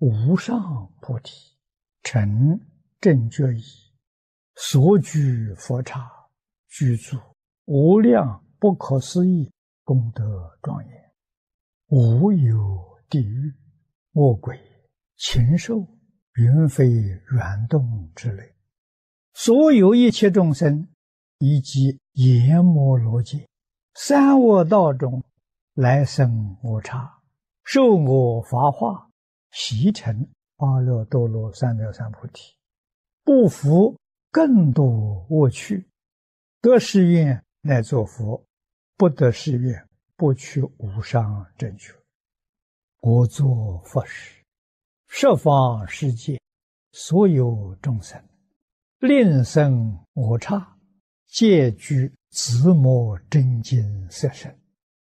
无上菩提，成正觉已，所居佛刹，具足无量不可思议功德庄严，无有地狱、恶鬼、禽兽、云飞缘动之类，所有一切众生，以及阎摩罗界、三恶道中来生无差，受我法化，习成阿耨多罗三藐三菩提，不服更多恶趣，得誓愿乃作佛，不得誓愿不取无上正觉。我作佛时，十方世界所有众生，令生我刹，皆具自摩真经色身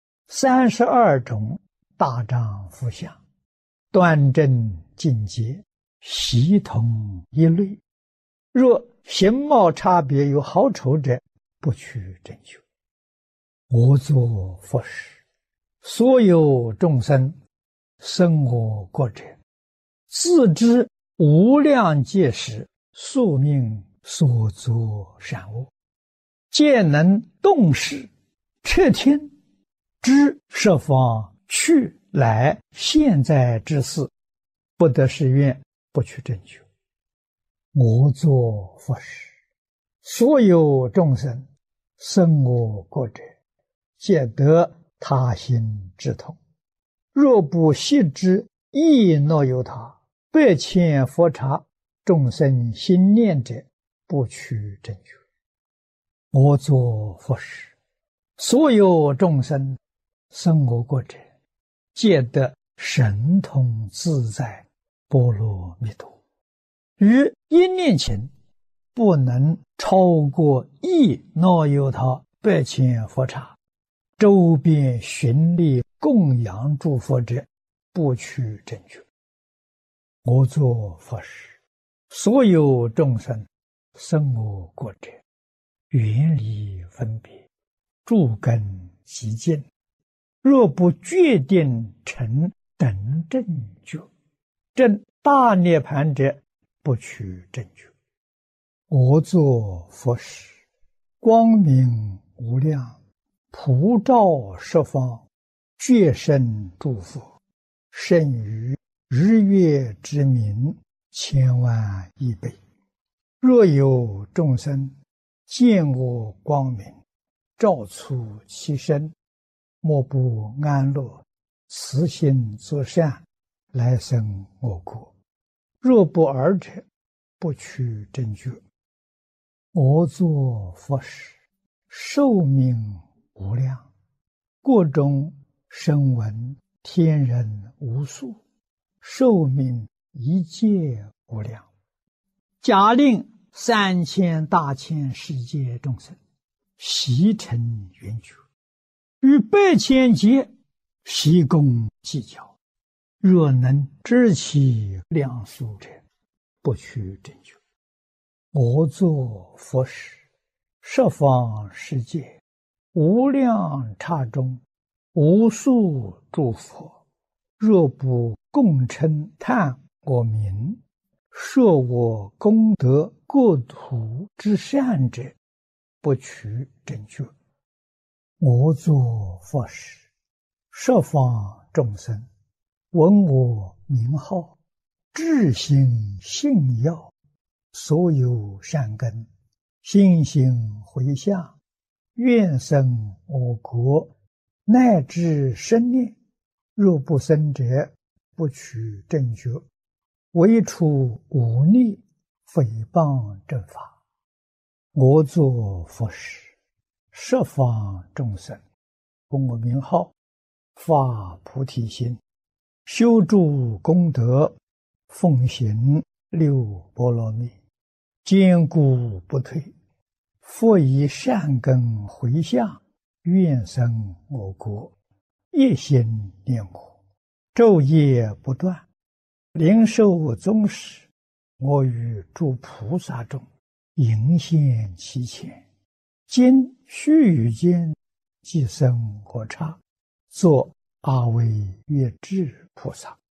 ，32种大丈夫相，端正净洁，悉同一类。若形貌差别有好丑者，不取正觉。我作佛时，所有众生生我国者，自知无量劫时宿命所作善恶，皆能动识彻听，知十方去来现在之事，不得誓愿不取正觉。我作佛时，所有众生生我国者，皆得他心之痛。若不悉知亦若有他，百千佛刹众生心念者，不取正觉。我作佛时，所有众生生我国者，皆得神通自在波罗蜜多。于一念前，不能超过亦若有他百千佛刹，周边寻力供养诸佛者，不取正觉。我作佛时，所有众生生我国者，远离分别，诸根极净，若不决定成等正觉，证大涅盘者，不取正觉。我作佛时，光明无量，普照十方，觉生诸佛，胜于日月之明千万亿倍。若有众生见我光明，照出其身，莫不安乐，慈心作善，来生我国。若不尔者，不取正觉。我作佛时，寿命无量，国中声闻天人无数，寿命一切无量。假令3000大千世界众生悉成圆觉，于百千劫悉共计较，若能知其量数者，不取正觉。我作佛时，十方世界无量刹中，无数诸佛，若不共称叹我名，说我功德国土之善者，不取正觉。我作佛时，十方众生闻我名号，至心信要，所有善根心行回向，愿生我国，乃至生念，若不生者，不取正觉。唯除忤逆诽谤正法。我作佛时，十方众生闻我名号，发菩提心，修诸功德，奉行六波罗蜜，坚固不退，复以善根回向，愿生我国，一心念我，昼夜不断，灵受宗室，我与诸菩萨中迎现其前，今须臾间即生我刹，作阿惟越致菩萨。